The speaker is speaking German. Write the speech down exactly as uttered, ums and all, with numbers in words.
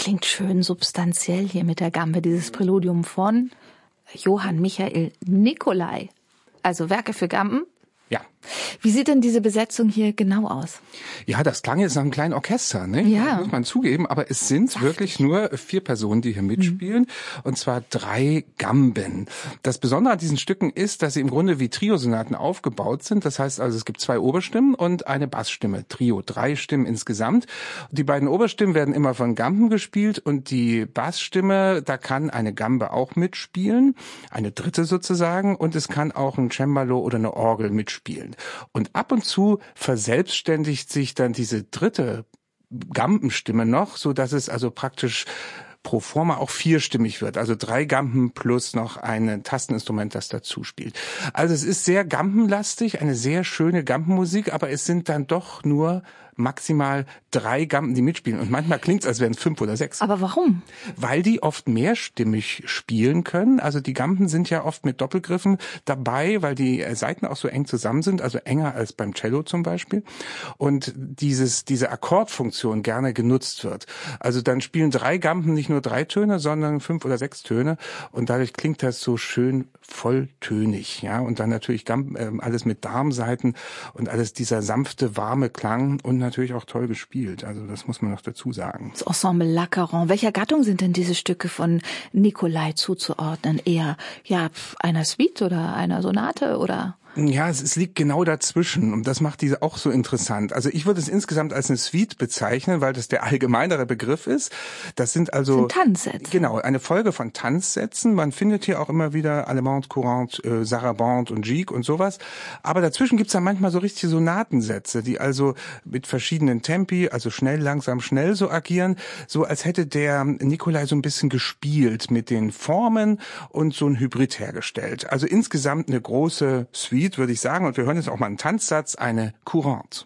klingt schön substanziell hier mit der Gambe, dieses Präludium von Johann Michael Nicolai. Also Werke für Gamben. Ja. Wie sieht denn diese Besetzung hier genau aus? Ja, das klang jetzt nach einem kleinen Orchester, ne? Ja. Muss man zugeben, aber es sind Saftig. wirklich nur vier Personen, die hier mitspielen, mhm. und zwar drei Gamben. Das Besondere an diesen Stücken ist, dass sie im Grunde wie Triosonaten aufgebaut sind. Das heißt also, es gibt zwei Oberstimmen und eine Bassstimme. Trio, drei Stimmen insgesamt. Die beiden Oberstimmen werden immer von Gamben gespielt und die Bassstimme, da kann eine Gambe auch mitspielen, eine dritte sozusagen, und es kann auch ein Cembalo oder eine Orgel mitspielen. Und ab und zu verselbstständigt sich dann diese dritte Gambenstimme noch, so dass es also praktisch pro forma auch vierstimmig wird. Also drei Gamben plus noch ein Tasteninstrument, das dazu spielt. Also es ist sehr gambenlastig, eine sehr schöne Gambenmusik, aber es sind dann doch nur maximal drei Gamben, die mitspielen. Und manchmal klingt es, als wären es fünf oder sechs. Aber warum? Weil die oft mehrstimmig spielen können. Also die Gamben sind ja oft mit Doppelgriffen dabei, weil die Saiten auch so eng zusammen sind, also enger als beim Cello zum Beispiel. Und dieses diese Akkordfunktion gerne genutzt wird. Also dann spielen drei Gamben nicht nur drei Töne, sondern fünf oder sechs Töne. Und dadurch klingt das so schön volltönig. Ja, und dann natürlich Gamben, äh, alles mit Darmsaiten und alles dieser sanfte, warme Klang und natürlich auch toll gespielt. Also das muss man noch dazu sagen. Das Ensemble Lacquerant. Welcher Gattung sind denn diese Stücke von Nicolai zuzuordnen? Eher ja einer Suite oder einer Sonate oder? Ja, es, es liegt genau dazwischen und das macht diese auch so interessant. Also ich würde es insgesamt als eine Suite bezeichnen, weil das der allgemeinere Begriff ist. Das sind also das sind Tanzsätze. Genau, eine Folge von Tanzsätzen. Man findet hier auch immer wieder Allemande Courante, äh, Sarabande und Gigue und sowas. Aber dazwischen gibt's dann manchmal so richtige Sonatensätze, die also mit verschiedenen Tempi, also schnell, langsam, schnell so agieren, so als hätte der Nicolai so ein bisschen gespielt mit den Formen und so ein Hybrid hergestellt. Also insgesamt eine große Suite, würde ich sagen. Und wir hören jetzt auch mal einen Tanzsatz, eine Courante.